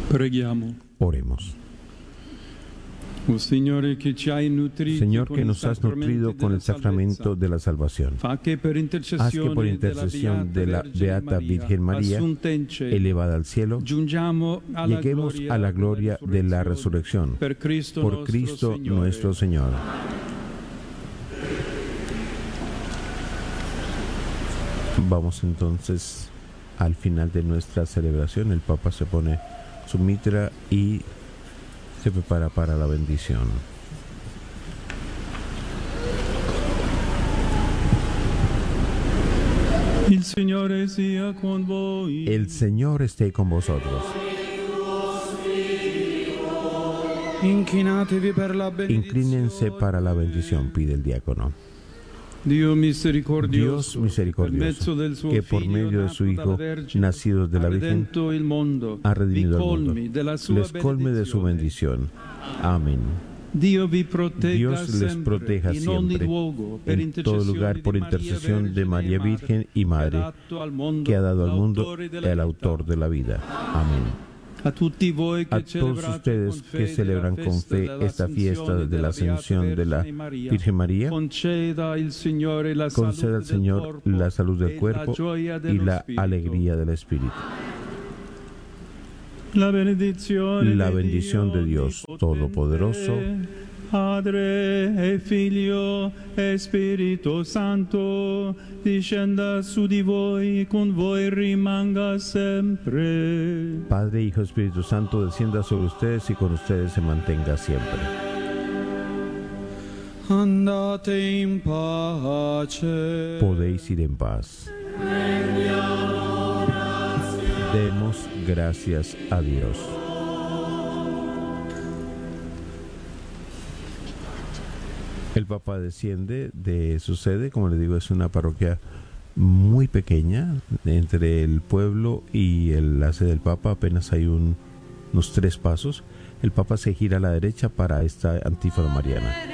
Preghiamo. Oremos. Señor, que nos has nutrido con el sacramento de la salvación, haz que por intercesión de la Beata Virgen María, elevada al cielo, lleguemos a la gloria de la resurrección. Por Cristo nuestro Señor. Vamos entonces al final de nuestra celebración. El Papa se pone su mitra y se prepara para la bendición. El Señor esté con vosotros. Inclínense para la bendición, pide el diácono. Dios misericordioso, que por medio de su Hijo, nacido de la Virgen, ha redimido al mundo, les colme de su bendición. Amén. Dios les proteja siempre, en todo lugar, por intercesión de María Virgen y Madre, que ha dado al mundo el autor de la vida. Amén. A todos ustedes que celebran con fe esta fiesta de la Ascensión de la Virgen María, conceda al Señor la salud del cuerpo y la alegría del Espíritu. La bendición de Dios Todopoderoso, Padre e Figlio e Spirito Santo, discenda su di voi, con voi rimanga sempre. Padre, Hijo, Espíritu Santo, descienda sobre ustedes y con ustedes se mantenga siempre. Andate in pace. Podéis ir en paz. Demos gracias a Dios. El Papa desciende de su sede, como les digo, es una parroquia muy pequeña, entre el pueblo y la sede del Papa apenas hay unos 3 pasos. El Papa se gira a la derecha para esta antífona mariana.